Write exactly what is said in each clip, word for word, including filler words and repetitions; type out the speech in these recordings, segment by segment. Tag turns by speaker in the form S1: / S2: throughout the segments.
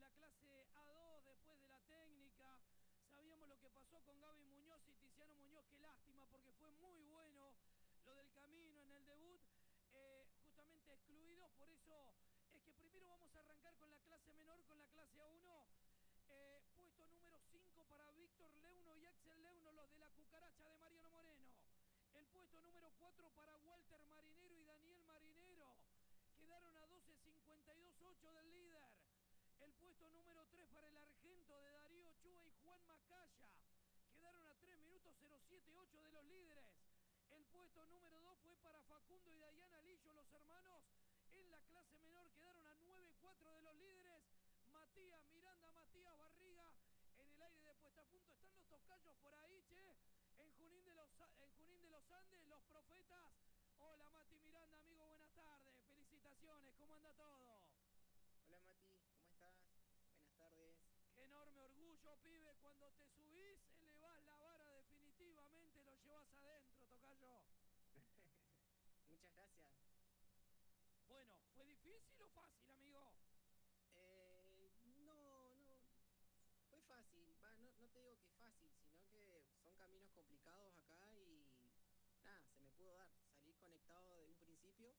S1: la clase A dos después de la técnica. Sabíamos lo que pasó con Gaby Muñoz y Tiziano Muñoz, qué lástima, porque fue muy bueno lo del camino en el debut, eh, justamente excluidos. Por eso es que primero vamos a arrancar con la clase menor, con la clase A uno. Eh, puesto número cinco para Víctor Leuno y Axel Leuno, los de la cucaracha de Mariano Moreno. El puesto número cuatro para Walter Marinero y Daniel Marinero. Quedaron a doce cincuenta y dos ocho del líder. El puesto número tres para el argento de Darío Ochoa y Juan Macaya. Quedaron a tres minutos cero siete ocho de los líderes. El puesto número dos fue para Facundo y Dayana Lillo, los hermanos. En la clase menor quedaron a nueve cuatro de los líderes. Matías Miranda, Matías Barriga en el aire de puesta a punto. Están los tocayos por ahí, che. En Junín de los, en Junín de los Andes, los profetas. Hola Mati Miranda, amigo, buenas tardes. Felicitaciones, ¿cómo anda todo?
S2: Hola Mati, ¿cómo estás? Buenas tardes.
S1: Qué enorme orgullo, pibe, cuando te subís, elevás la vara definitivamente, lo llevas adentro, tocayo.
S2: Muchas gracias.
S1: Bueno, ¿fue difícil o fácil, amigo?
S2: Eh, no, no, fue fácil. Va, no, no te digo que fácil, sino que son caminos complicados acá y nada, se me pudo dar. Salir conectado de un principio,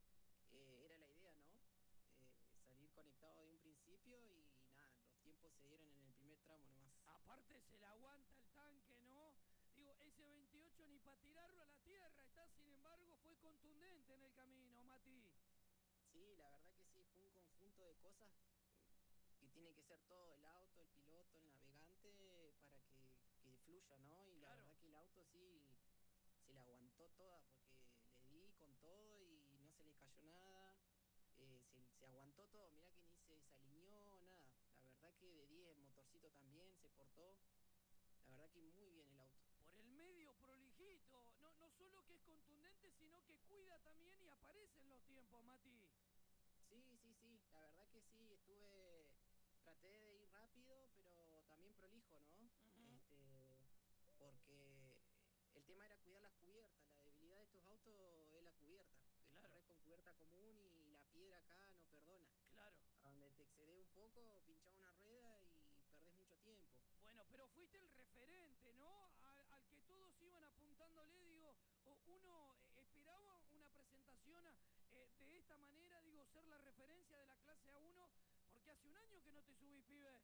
S2: eh, era la idea, ¿no? Eh, salir conectado de un principio y nada, los tiempos se dieron en el primer tramo nomás.
S1: Aparte se le aguanta el tanque, ¿no? Digo, ese veintiocho ni para tirarlo a la tierra está, sin embargo, fue contundente en el camino, Mati.
S2: Sí, la verdad que sí, fue un conjunto de cosas eh, que tiene que ser todo, el auto, el piloto, el navegante, para que, que fluya, ¿no? Y la
S1: Claro.
S2: verdad que el auto sí se la aguantó toda, porque le di con todo y no se le cayó nada, eh, se, se aguantó todo, mirá que ni se desalineó, nada. La verdad que de diez el motorcito también se portó, la verdad que muy bien el auto.
S1: Por el medio prolijito, no, no solo que es contundente, sino que cuida también y aparece en los tiempos, Mati.
S2: Sí, sí, sí, la verdad que sí, estuve, traté de ir rápido, pero también prolijo, ¿no?
S1: Uh-huh.
S2: Este, porque el tema era cuidar las cubiertas, la debilidad de estos autos es la cubierta, que
S1: Claro,
S2: corres con cubierta común y la piedra acá no perdona.
S1: claro.
S2: A donde te excedés un poco, pinchás una rueda y perdés mucho tiempo.
S1: Bueno, pero fuiste el referente, ¿no? Al, al que todos iban apuntándole, digo, uno esperaba una presentación eh, de esta manera, digo, ser la referencia de la clase A uno, porque hace un año que no te subís, pibe.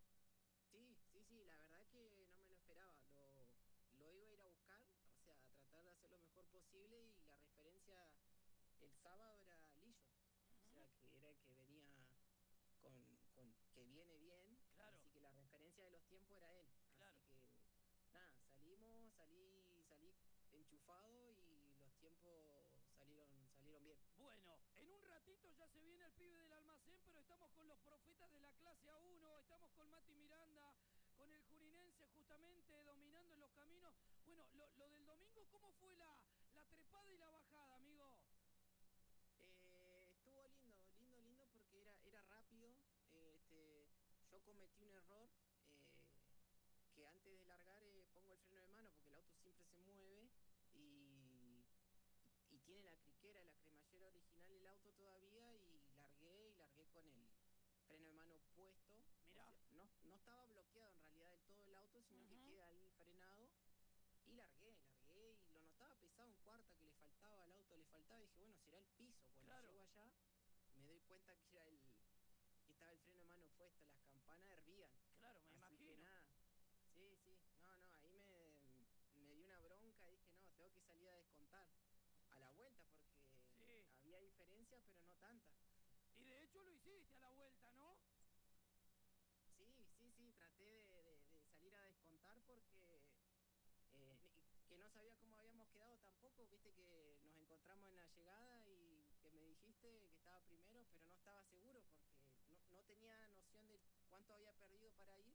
S2: Sí, sí, sí, la verdad que no me lo esperaba, lo, lo iba a ir a buscar, o sea, a tratar de hacer lo mejor posible y la referencia el sábado era Lillo, o
S1: Uh-huh.
S2: sea, que era el que venía con, con que viene bien,
S1: Claro,
S2: así que la referencia de los tiempos era él,
S1: claro.
S2: así que nada, salimos, salí, salí enchufado y los tiempos salieron, salieron bien.
S1: Bueno, en un ratito ya se viene el pibe del almacén, pero estamos con los profetas de la clase A uno, estamos con Mati Miranda, con el jurinense justamente dominando en los caminos. Bueno, lo, lo del domingo, ¿cómo fue la, la trepada y la bajada, amigo?
S2: Eh, estuvo lindo, lindo, lindo porque era, era rápido. Eh, este, yo cometí un error eh, que antes de largar eh, pongo el freno de mano porque el auto siempre se mueve y, y, y tiene la criquera, la cremallera original el auto todavía y largué y largué con el freno de mano puesto. O
S1: Mirá.
S2: sea, no, no estaba bloqueado en realidad del todo el auto, sino que
S1: Uh-huh.
S2: queda ahí frenado y largué, largué y lo notaba pesado en cuarta, que le faltaba al auto, le faltaba. Y dije, bueno, será el piso. Cuando
S1: Claro,
S2: llego allá, me doy cuenta que era el que estaba el freno de mano puesto, las campanas hervían.
S1: claro, me
S2: Así que
S1: imagino.
S2: nada, sí, sí, no, no, ahí me, me dio una bronca. Dije, no, tengo que salir a descontar a la vuelta porque
S1: Sí.
S2: había diferencia, pero no tanta.
S1: Y de hecho lo hiciste a la vuelta, ¿no?
S2: Sí, sí, sí, traté de, de, de salir a descontar porque Eh, que no sabía cómo habíamos quedado tampoco, viste que nos encontramos en la llegada y que me dijiste que estaba primero, pero no estaba seguro porque no, no tenía noción de cuánto había perdido para ir